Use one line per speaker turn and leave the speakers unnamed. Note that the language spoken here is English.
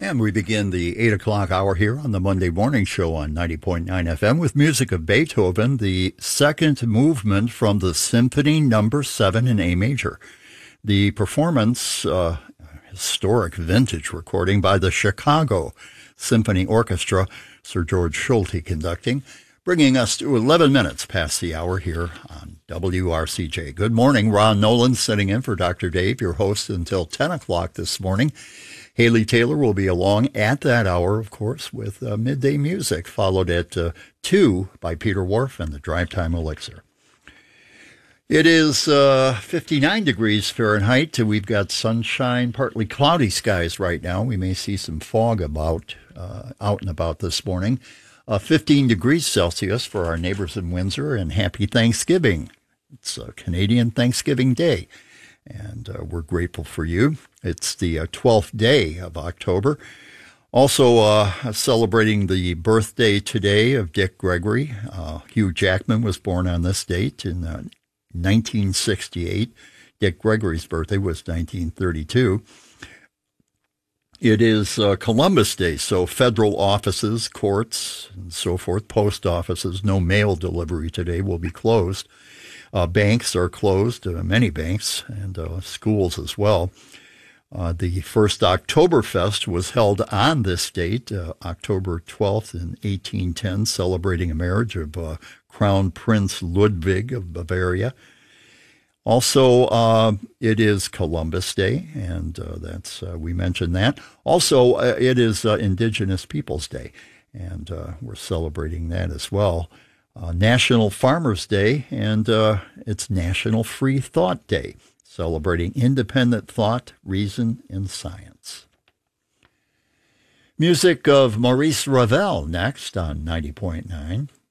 And we begin the 8 o'clock hour here on the Monday Morning Show on 90.9 FM with music of Beethoven, the second movement from the Symphony No. 7 in A major. The performance, historic vintage recording by the Chicago Symphony Orchestra, Sir George Solti conducting, bringing us to 11 minutes past the hour here on WRCJ. Good morning. Ron Nolan sitting in for Dr. Dave, your host until 10 o'clock this morning. Haley Taylor will be along at that hour, of course, with midday music, followed at 2 by Peter Wharf and the Drive Time Elixir. It is 59 degrees Fahrenheit. We've got sunshine, partly cloudy skies right now. We may see some fog out and about this morning. 15 degrees Celsius for our neighbors in Windsor, and happy Thanksgiving. It's Canadian Thanksgiving Day, and we're grateful for you. It's the 12th day of October. Also celebrating the birthday today of Dick Gregory. Hugh Jackman was born on this date in 1968. Dick Gregory's birthday was 1932. It is Columbus Day, so federal offices, courts, and so forth, post offices, no mail delivery today, will be closed. Banks are closed, many banks, and schools as well. The first Oktoberfest was held on this date, October 12th in 1810, celebrating a marriage of Crown Prince Ludwig of Bavaria. Also, it is Columbus Day, and we mentioned that. Also, it is Indigenous Peoples Day, and we're celebrating that as well. National Farmers Day, and it's National Free Thought Day, celebrating independent thought, reason, and science. Music of Maurice Ravel next on 90.9.